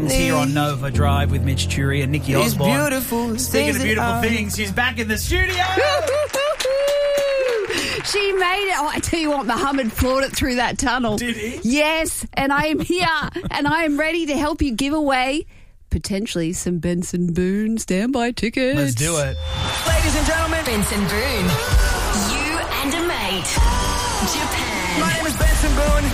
Here on Nova Drive with Mitch Turi and Nikki Osborne. Beautiful. Speaking of beautiful things, she's back in the studio. She made it. Oh, I tell you what, Mohammed floored it through that tunnel. Did he? Yes, and I am here, and I am ready to help you give away potentially some Benson Boone standby tickets. Let's do it. Ladies and gentlemen, Benson Boone. You and a mate. Japan. my name is Benson Boone.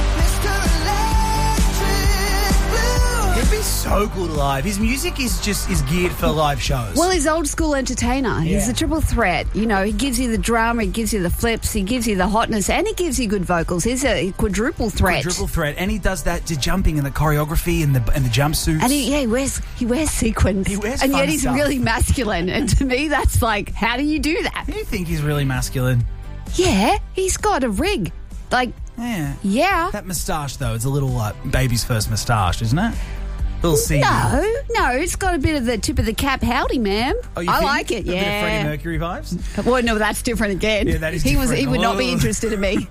He'd be so good live. His music is geared for live shows. Well, he's old school entertainer. He's Yeah. a triple threat. You know, he gives you the drama, he gives you the flips, he gives you the hotness, and he gives you good vocals. He's a quadruple threat. Quadruple threat, and he does that to jumping and the choreography and the jumpsuits. And he wears sequins. He wears and fun yet he's stuff. really masculine. And to me, that's like, how do you do that? You think he's really masculine? Yeah, he's got a rig. Like, yeah. That moustache though, it's a little like baby's first moustache, isn't it? Little C. No, it's got a bit of the tip of the cap. Howdy, ma'am. Oh, you I think? like it, A bit of Freddie yeah. Mercury vibes? Well, no, that's different again. Yeah, that is He different. would not be Oh. interested in me.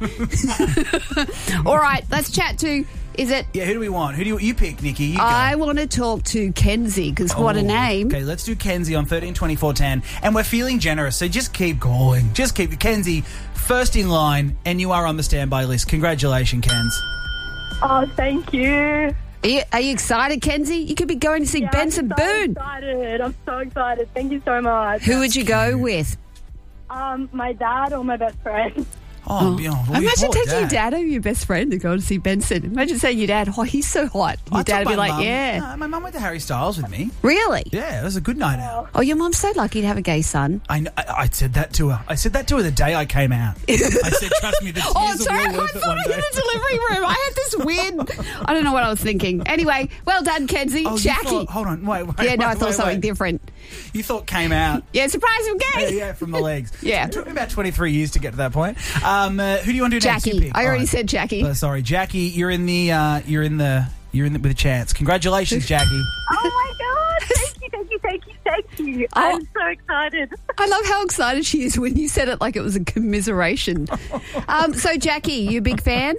All right, let's chat to, is it? Yeah, who do we want? Who do you pick, Nikki? You go. I want to talk to Kenzie, because what a name. Okay, let's do Kenzie on 13 24 10. And we're feeling generous, so just keep going. Just keep Kenzie first in line, and you are on the standby list. Congratulations, Kenz. Oh, thank you. Are you excited, Kenzie? You could be going to see Benson I'm so Boone. excited. I'm so excited. Thank you so much. Who would you go with? My dad or my best friend. Oh, yeah. Well, Imagine poor taking your dad over your best friend to go to see Benson. Imagine saying your dad, oh, he's so hot. Your dad would be like, yeah. No, my mum went to Harry Styles with me. Really? Yeah, it was a good night out. Oh, your mum's so lucky to have a gay son. I said that to her. I said that to her the day I came out. I said, trust me, the tears Oh, sorry, will I worth it thought one I day. hit the delivery room. I had this weird... I don't know what I was thinking. Anyway, well done, Kenzie. Oh, you Jackie. thought- hold on, wait. Yeah, no, I thought wait, something wait. different. You thought came out. Yeah, surprise, I'm gay. Yeah, from the legs. Yeah. It took me about 23 years to get to that point. Who do you want to do next? You Jackie. pick. I All already right. said Jackie. Sorry, Jackie. You're in with a chance. Congratulations, Jackie. Oh, my God. Thank you. I'm so excited. I love how excited she is when you said it like it was a commiseration. So, Jackie, you a big fan?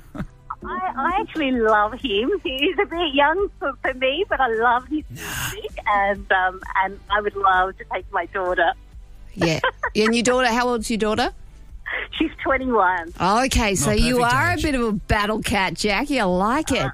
I actually love him. He's a bit young for me, but I love his music, and I would love to take my daughter. Yeah. And your daughter, how old's your daughter? She's 21. Okay, so you perfect are age. a bit of a battle cat, Jackie. I like it.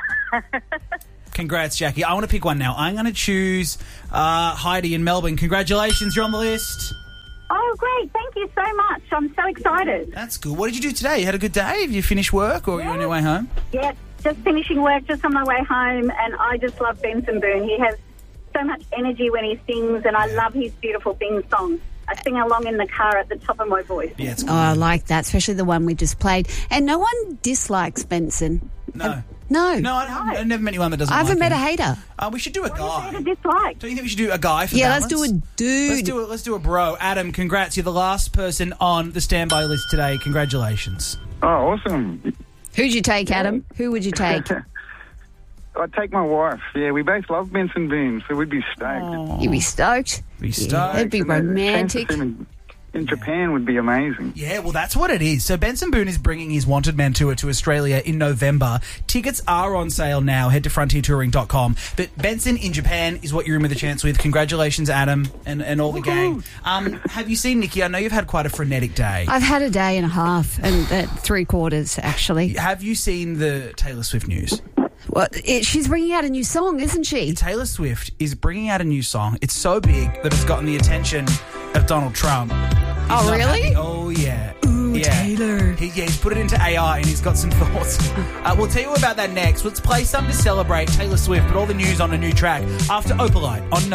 Congrats, Jackie. I want to pick one now. I'm going to choose Heidi in Melbourne. Congratulations, you're on the list. Oh, great. Thank you so much. I'm so excited. That's good. What did you do today? You had a good day? Have you finished work or you're on your way home? Yes, just finishing work, just on my way home, and I just love Benson Boone. He has so much energy when he sings, and I love his beautiful theme songs. I sing along in the car at the top of my voice. Yeah, it's Oh, I like that, especially the one we just played. And no one dislikes Benson. No. No. No, I've never met anyone that doesn't I haven't like met a him. hater. We should do a guy. A dislike. Don't you think we should do a guy for Yeah, balance? let's do a dude. Let's do a bro. Adam, congrats. You're the last person on the standby list today. Congratulations. Oh, awesome. Who'd you take, Adam? Who would you take? I'd take my wife. Yeah, we both love Benson Boone, so we'd be stoked. You'd be stoked. Be Yeah, stoked. it'd be And the chance romantic. to see him in Japan would be amazing. Yeah, well, that's what it is. So Benson Boone is bringing his Wanted Man tour to Australia in November. Tickets are on sale now. Head to frontiertouring.com. But Benson in Japan is what you're in with a chance with. Congratulations, Adam, and all the gang. Have you seen Nikki? I know you've had quite a frenetic day. I've had a day and a half, and 3/4, actually. Have you seen the Taylor Swift news? Well, she's bringing out a new song, isn't she? Taylor Swift is bringing out a new song. It's so big that it's gotten the attention of Donald Trump. He's Oh, not really? happy. Oh, yeah. Ooh, Yeah. Taylor. He's put it into AI and he's got some thoughts. We'll tell you about that next. Let's play something to celebrate Taylor Swift, but all the news on a new track after Opalite on